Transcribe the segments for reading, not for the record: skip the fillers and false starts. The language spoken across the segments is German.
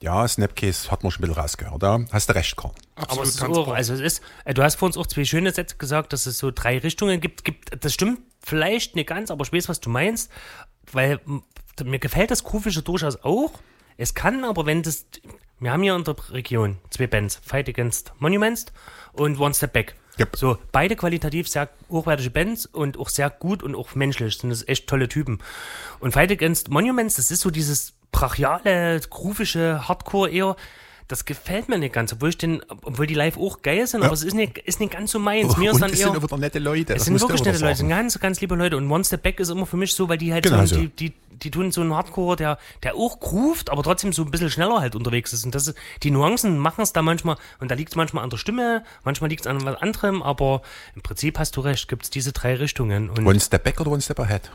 Ja, Snapcase hat man schon ein bisschen rausgehört. Da hast du recht, Karl. Aber es ist auch, also es ist, du hast vor uns auch 2 schöne Sätze gesagt, dass es so 3 Richtungen gibt. Das stimmt vielleicht nicht ganz, aber ich weiß, was du meinst, weil mir gefällt das Groovige durchaus auch. Es kann aber, wir haben hier in der Region 2 Bands, Fight Against Monuments und One Step Back. Yep. So, beide qualitativ sehr hochwertige Bands und auch sehr gut und auch menschlich, sind das echt tolle Typen. Und Fight Against Monuments, das ist so dieses brachiale, groovige Hardcore eher, das gefällt mir nicht ganz, obwohl die live auch geil sind, aber es ist nicht ganz so meins. Mir ist dann es eher, sind wieder nette Leute. es sind wirklich nette Leute, sind ganz, ganz liebe Leute. Und One Step Back ist immer für mich so, weil die halt Genau so, so. die tun so einen Hardcore, der auch groovt, aber trotzdem so ein bisschen schneller halt unterwegs ist. Und das ist, die Nuancen machen es da manchmal, und da liegt es manchmal an der Stimme, manchmal liegt es an was anderem, aber im Prinzip hast du recht, gibt es diese 3 Richtungen. Und One Step Back oder One Step Ahead?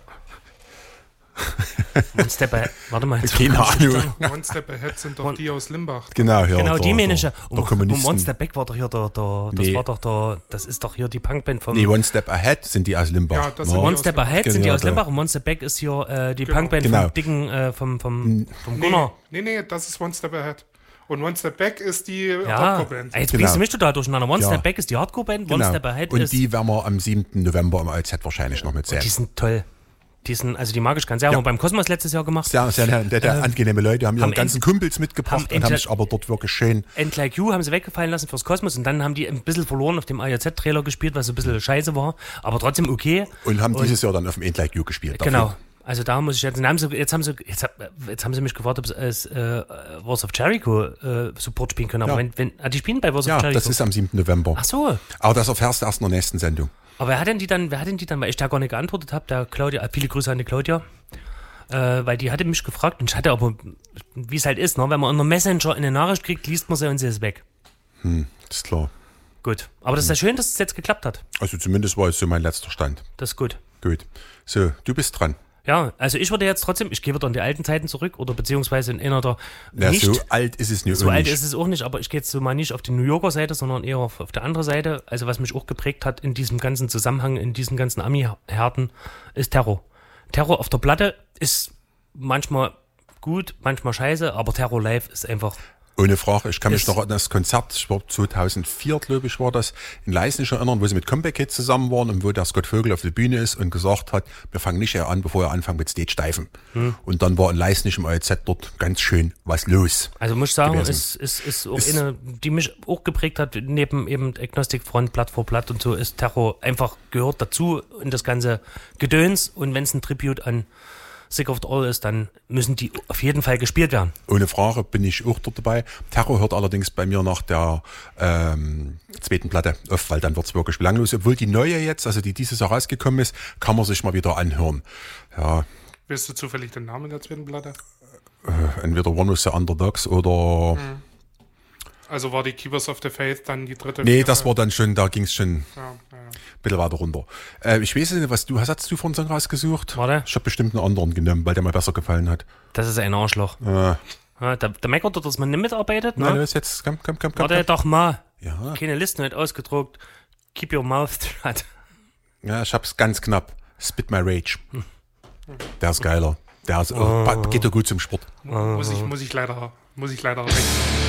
One Step Ahead, warte mal. Keine Ahnung. One Step Ahead sind doch die aus Limbach. Genau, ja. Genau, die meine ich ja. Der Kommunisten. One Step Back war doch hier das ist doch hier die Punkband vom... Nee, One Step Ahead sind die aus Limbach. Ja, das sind One Step Ahead sind die aus Genau. Limbach und One Step Back ist hier die Genau. Punkband Genau. vom dicken, vom Gunnar. Nee, das ist One Step Ahead. Und One Step Back ist die Ja, Hardcore-Band. jetzt Genau. bringst du mich total durcheinander. One Ja. Step Back ist die Hardcore-Band, One Genau. Step Ahead Und ist... die werden wir am 7. November im AZ wahrscheinlich noch mit sehen. die sind toll. Also die mag ich ganz sehr. Haben wir beim Kosmos letztes Jahr gemacht. Sehr, sehr nette, angenehme Leute, haben ihre ganzen Kumpels mitgebracht haben und haben sich aber dort wirklich schön... End Like You haben sie weggefallen lassen fürs Kosmos und dann haben die ein bisschen verloren auf dem AJZ-Trailer gespielt, was so ein bisschen scheiße war, aber trotzdem okay. Und haben dieses Jahr dann auf dem End Like You gespielt. Genau. Dafür. Also da muss ich jetzt haben sie mich gefragt, ob sie als Wars of Jericho Support spielen können. Aber Ja. die spielen bei Wars of Ja, Jericho. das ist am 7. November. Ach so. Aber das erfährst du erst in der nächsten Sendung. Aber wer hat denn die dann, weil ich da gar nicht geantwortet habe, der Claudia, viele Grüße an die Claudia, weil die hatte mich gefragt und ich hatte aber, wie es halt ist, ne, wenn man unter Messenger eine Nachricht kriegt, liest man sie und sie ist weg. Das ist klar. Gut. Aber das ist ja schön, dass es jetzt geklappt hat. Also zumindest war es so mein letzter Stand. Das ist gut. Gut. So, du bist dran. Ja, also ich würde jetzt trotzdem, ich gehe wieder in die alten Zeiten zurück oder beziehungsweise in einer der Ja, nicht, so alt ist es nicht. so alt ist es auch nicht, aber ich gehe jetzt so mal nicht auf die New Yorker Seite, sondern eher auf der anderen Seite. Also was mich auch geprägt hat in diesem ganzen Zusammenhang, in diesen ganzen Ami-Härten, ist Terror. Terror auf der Platte ist manchmal gut, manchmal scheiße, aber Terror live ist einfach... Ohne Frage. Ich kann mich noch an das Konzert, ich war 2004, glaube ich, war das, in Leisnig erinnern, wo sie mit Comeback Kids zusammen waren und wo der Scott Vogel auf der Bühne ist und gesagt hat, wir fangen nicht eher an, bevor wir anfangen mit Stage Steifen. Und dann war in Leisnig im AEZ dort ganz schön was los. Also muss ich sagen, gewesen. ist auch eine, die mich auch geprägt hat, neben eben Agnostic Front, Blatt vor Blatt und so, ist Terror einfach gehört dazu in das ganze Gedöns. Und wenn es ein Tribute an Sick of It All ist, dann müssen die auf jeden Fall gespielt werden. Ohne Frage bin ich auch dort dabei. Terror hört allerdings bei mir nach der zweiten Platte auf, weil dann wird's wirklich belanglos. Obwohl die neue jetzt, also die dieses Jahr rausgekommen ist, kann man sich mal wieder anhören. Ja, Weißt du zufällig den Namen der zweiten Platte? entweder One of the Underdogs oder... Also war die Keepers of the Faith dann die dritte? Nee, das war dann schon, da ging's schon Ja. ein bisschen weiter runter. Ich weiß nicht, hast du vorhin so einen rausgesucht? Warte. Ich habe bestimmt einen anderen genommen, weil der mir besser gefallen hat. Das ist ein Arschloch. Ja, der meckert doch, dass man nicht mitarbeitet. Nein, Ne? los, jetzt, komm. Warte doch mal. Ja. Keine Liste nicht ausgedruckt. Keep your mouth shut. Ja, ich hab's ganz knapp. Spit My Rage. Der ist geiler. Der ist, geht doch gut zum Sport. Muss ich leider weg.